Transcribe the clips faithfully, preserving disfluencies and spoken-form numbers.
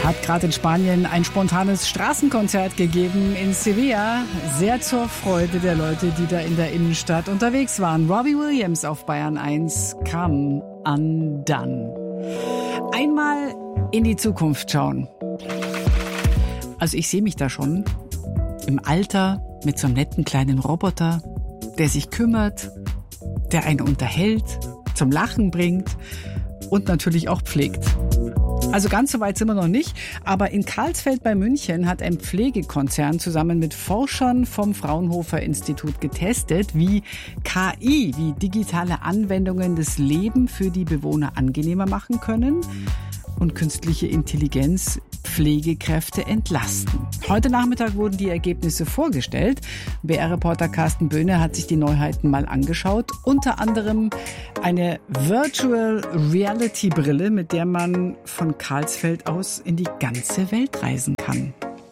hat gerade in Spanien ein spontanes Straßenkonzert gegeben in Sevilla. Sehr zur Freude der Leute, die da in der Innenstadt unterwegs waren. Robbie Williams auf Bayern eins, Come Undone. Einmal in die Zukunft schauen. Also ich sehe mich da schon im Alter mit so einem netten kleinen Roboter, der sich kümmert, der einen unterhält, zum Lachen bringt und natürlich auch pflegt. Also ganz so weit sind wir noch nicht, aber in Karlsfeld bei München hat ein Pflegekonzern zusammen mit Forschern vom Fraunhofer Institut getestet, wie K I, wie digitale Anwendungen das Leben für die Bewohner angenehmer machen können und künstliche Intelligenz Pflegekräfte entlasten. Heute Nachmittag wurden die Ergebnisse vorgestellt. B R-Reporter Carsten Böhne hat sich die Neuheiten mal angeschaut. Unter anderem eine Virtual Reality Brille, mit der man von Karlsfeld aus in die ganze Welt reisen kann.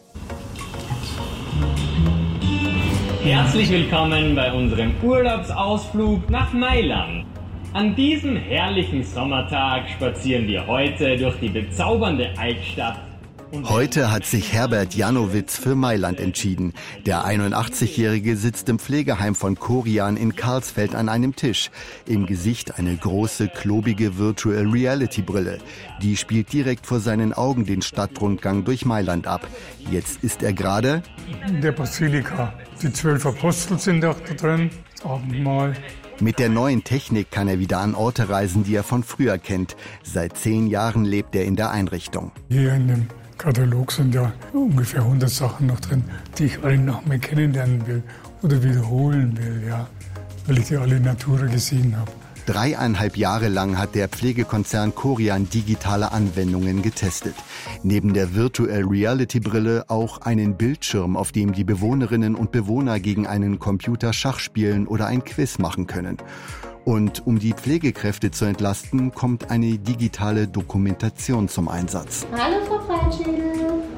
Herzlich willkommen bei unserem Urlaubsausflug nach Mailand. An diesem herrlichen Sommertag spazieren wir heute durch die bezaubernde Altstadt. Heute hat sich Herbert Janowitz für Mailand entschieden. Der einundachtzigjährige sitzt im Pflegeheim von Korian in Karlsfeld an einem Tisch. Im Gesicht eine große, klobige Virtual Reality Brille. Die spielt direkt vor seinen Augen den Stadtrundgang durch Mailand ab. Jetzt ist er gerade in der Basilika. Die zwölf Apostel sind auch da drin. Das Abendmahl. Mit der neuen Technik kann er wieder an Orte reisen, die er von früher kennt. Seit zehn Jahren lebt er in der Einrichtung. Hier in dem Katalog sind ja ungefähr hundert Sachen noch drin, die ich alle noch mehr kennenlernen will oder wiederholen will, ja, weil ich die alle in Natura gesehen habe. Dreieinhalb Jahre lang hat der Pflegekonzern Korian digitale Anwendungen getestet. Neben der Virtual Reality Brille auch einen Bildschirm, auf dem die Bewohnerinnen und Bewohner gegen einen Computer Schach spielen oder ein Quiz machen können. Und um die Pflegekräfte zu entlasten, kommt eine digitale Dokumentation zum Einsatz. Hallo Frau Breitschädel.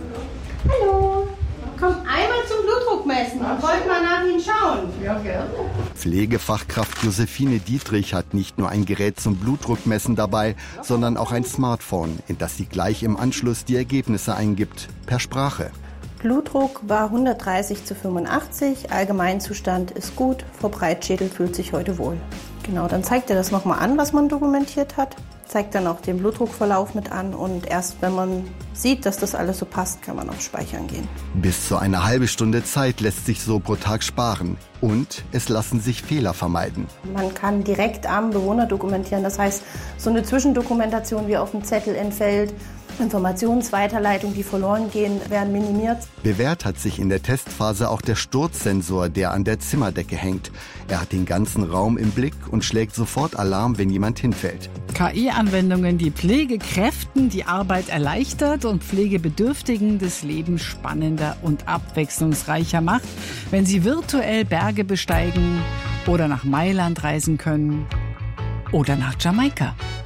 Hallo. Komm einmal zum Blutdruck messen. Ich wollte mal nach Ihnen schauen. Ja, gerne. Pflegefachkraft Josephine Dietrich hat nicht nur ein Gerät zum Blutdruckmessen dabei, sondern auch ein Smartphone, in das sie gleich im Anschluss die Ergebnisse eingibt, per Sprache. Blutdruck war hundertdreißig zu fünfundachtzig, Allgemeinzustand ist gut, Frau Breitschädel fühlt sich heute wohl. Genau, dann zeigt er das nochmal an, was man dokumentiert hat, zeigt dann auch den Blutdruckverlauf mit an und erst wenn man sieht, dass das alles so passt, kann man auf Speichern gehen. Bis zu eine halbe Stunde Zeit lässt sich so pro Tag sparen und es lassen sich Fehler vermeiden. Man kann direkt am Bewohner dokumentieren, das heißt, so eine Zwischendokumentation wie auf dem Zettel entfällt, Informationsweiterleitung, die verloren gehen, werden minimiert. Bewährt hat sich in der Testphase auch der Sturzsensor, der an der Zimmerdecke hängt. Er hat den ganzen Raum im Blick und schlägt sofort Alarm, wenn jemand hinfällt. K I-Anwendungen, die Pflegekräften die Arbeit erleichtert und Pflegebedürftigen das Leben spannender und abwechslungsreicher macht, wenn sie virtuell Berge besteigen oder nach Mailand reisen können oder nach Jamaika.